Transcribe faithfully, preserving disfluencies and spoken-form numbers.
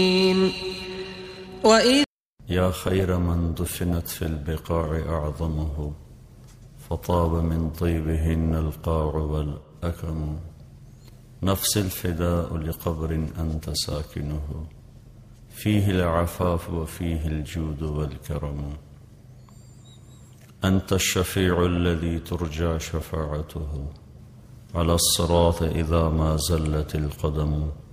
وإذ يا خير من دفنت في البقاع أعظمه، فطاب من طيبهن القاع والأكم. نفس الفداء لقبر أنت ساكنه، فيه العفاف وفيه الجود والكرم. أنت الشفيع الذي ترجى شفاعته على الصراط إذا ما زلت القدم.